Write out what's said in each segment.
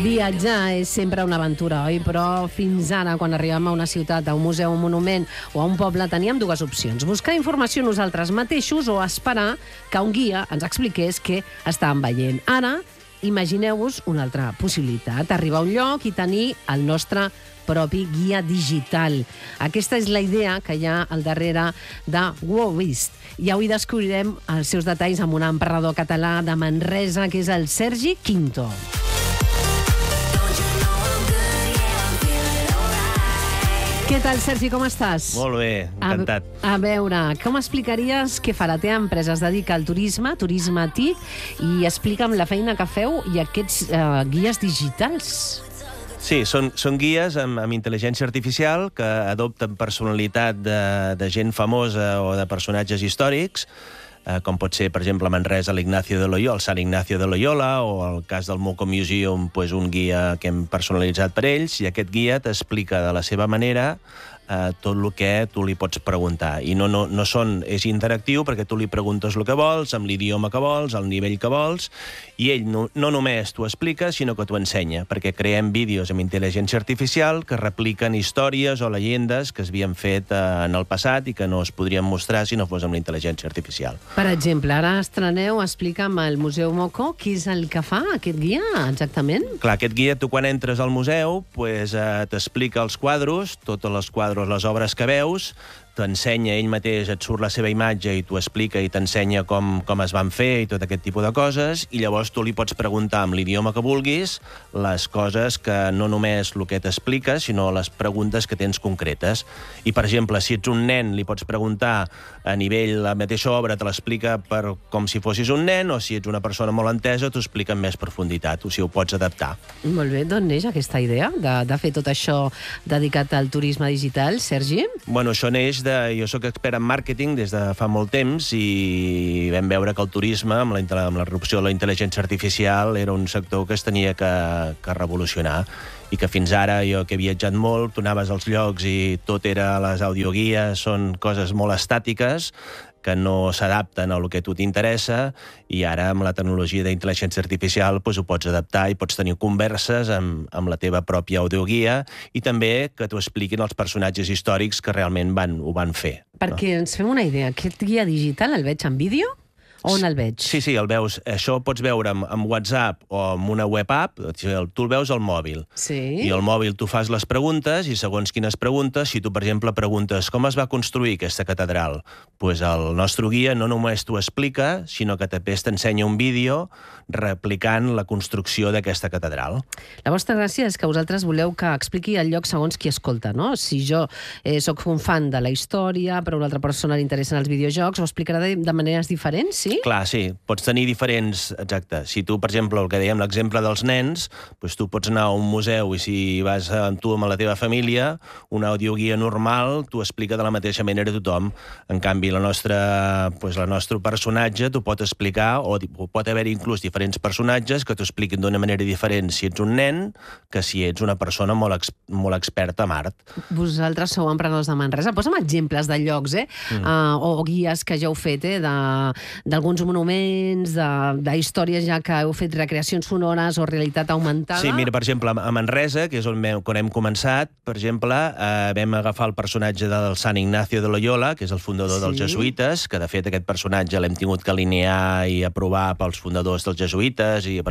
Viatjar és sempre una aventura, oi? Però fins ara, quan arribem a una ciutat, a un museu, un monument o a un poble, teníem dues opcions. Buscar informació nosaltres mateixos o esperar que un guia ens expliqués què estàvem veient. Ara, imagineu-vos una altra possibilitat, arribar a un lloc i tenir el nostre propi guia digital. Aquesta és la idea que hi ha al darrere de Wowist. I avui descobrirem els seus detalls amb un emprenedor català de Manresa, que és el Sergi Quinto. Què tal, Sergi, com estàs? Molt bé, encantat. A veure, com explicaries què fa la teva empresa? Es dedica al turisme, Turisme TIC, i explica'm la feina que feu i aquests guies digitals. Sí, són guies amb intel·ligència artificial que adopten personalitat de gent famosa o de personatges històrics, com pot ser, per exemple, a Manresa, l'Ignacio de Loyola, el Sant Ignacio de Loyola, o el cas del Moco Museum, un guia que hem personalitzat per ells, i aquest guia t'explica de la seva manera tot el que tu li pots preguntar. I és interactiu perquè tu li preguntes el que vols, amb l'idioma que vols, al nivell que vols, i ell no només t'ho explica, sinó que t'ho ensenya, perquè creem vídeos amb intel·ligència artificial que repliquen històries o llegendes que s'havien fet en el passat i que no es podrien mostrar si no fos amb la intel·ligència artificial. Per exemple, ara estreneu, explica'm al Museu Moco, què és el que fa aquest guia, exactament? Clar, aquest guia, tu quan entres al museu, t'explica els quadros, tots els quadros, les obres que veus, t'ensenya ell mateix, et surt la seva imatge i t'ho explica i t'ensenya com es van fer i tot aquest tipus de coses, i llavors tu li pots preguntar amb l'idioma que vulguis les coses que no només el que t'explica, sinó les preguntes que tens concretes. I, per exemple, si ets un nen, li pots preguntar a nivell, la mateixa obra te l'explica com si fossis un nen, o si ets una persona molt entesa, t'ho explica amb més profunditat, o si ho pots adaptar. Molt bé, d'on neix aquesta idea de fer tot això dedicat al turisme digital, Sergi? Bueno, això neix jo soc expert en màrqueting des de fa molt temps i vam veure que el turisme, amb l'erupció de la intel·ligència artificial, era un sector que es tenia que revolucionar i que fins ara, jo que he viatjat molt, tu anaves als llocs i tot era les audioguies, són coses molt estàtiques que no s'adapten a lo que a tu t'interessa, i ara amb la tecnologia d'intel·ligència artificial ho pots adaptar i pots tenir converses amb la teva pròpia audioguia i també que t'ho expliquin els personatges històrics que realment ho van fer. Perquè ens fem una idea, aquest guia digital el veig en vídeo? On el veig? Sí, el veus. Això ho pots veure amb WhatsApp o amb una web app. Tu el veus al mòbil. Sí. I al mòbil tu fas les preguntes i segons quines preguntes, si tu, per exemple, preguntes com es va construir aquesta catedral, doncs el nostre guia no només t'ho explica, sinó que també t'ensenya un vídeo replicant la construcció d'aquesta catedral. La vostra gràcia és que vosaltres voleu que expliqui el lloc segons qui escolta, no? Si jo sóc un fan de la història, però a una altra persona li interessen els videojocs, ho explicarà de maneres diferents, sí? Clar, sí. Pots tenir diferents... Exacte. Si tu, per exemple, el que dèiem, l'exemple dels nens, doncs tu pots anar a un museu i si vas amb tu amb la teva família, una audioguia normal t'ho explica de la mateixa manera a tothom. En canvi, el nostre personatge t'ho pot explicar, o pot haver inclús diferents personatges que t'ho expliquin d'una manera diferent si ets un nen que si ets una persona molt experta en art. Vosaltres sou emprenedors de Manresa. Posa'm exemples de llocs, o guies que ja heu fet, d'alguns monuments, d'històries ja que heu fet recreacions sonores o realitat augmentada. Sí, mira, per exemple, a Manresa, que és on hem començat, per exemple, vam agafar el personatge del Sant Ignacio de Loyola, que és el fundador dels jesuïtes, que de fet aquest personatge l'hem tingut que alinear i aprovar pels fundadors dels jesuïtes i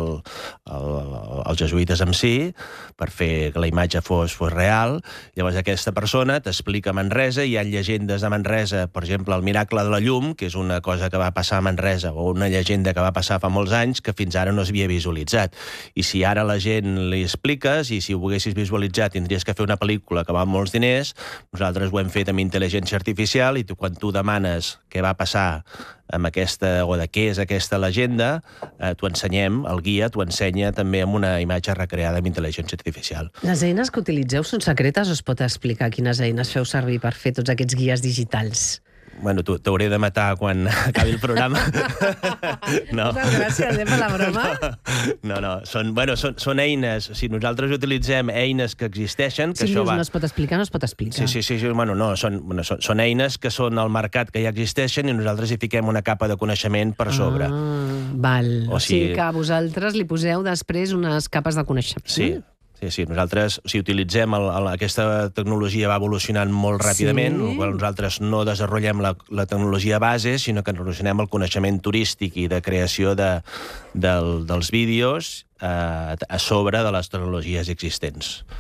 els jesuïtes en si, per fer que la imatge fos real. Llavors aquesta persona t'explica Manresa, hi ha llegendes de Manresa, per exemple, el miracle de la llum, que és una cosa que va passar a Manresa, o una llegenda que va passar fa molts anys que fins ara no s'havia visualitzat. I si ara la gent li expliques, i si ho volguessis visualitzar tindries que fer una pel·lícula que va molts diners, nosaltres ho hem fet amb intel·ligència artificial, i quan tu demanes què va passar amb aquesta, o de què és aquesta legenda, t'ho ensenyem, el guia t'ho ensenya també amb una imatge recreada amb intel·ligència artificial. Les eines que utilitzeu són secretes o es pot explicar quines eines feu servir per fer tots aquests guies digitals? Bueno, t'hauré de matar quan acabi el programa. No. Gràcies, per la broma. No. Són eines... Si nosaltres utilitzem eines que existeixen... Si no es pot explicar, no es pot explicar. Sí. Bueno, no, són eines que són al mercat que ja existeixen i nosaltres hi fiquem una capa de coneixement per sobre. Val. O sigui que vosaltres li poseu després unes capes de coneixement. Sí, nosaltres, si utilitzem aquesta tecnologia va evolucionant molt ràpidament, nosaltres no desenvolupem la tecnologia base, sinó que evolucionem el coneixement turístic i de creació dels vídeos a sobre de les tecnologies existents.